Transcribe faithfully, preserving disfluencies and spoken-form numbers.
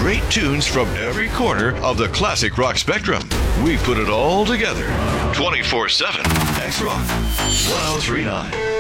great tunes from every corner of the classic rock spectrum. We put it all together. twenty-four seven X-Rock one oh three point nine.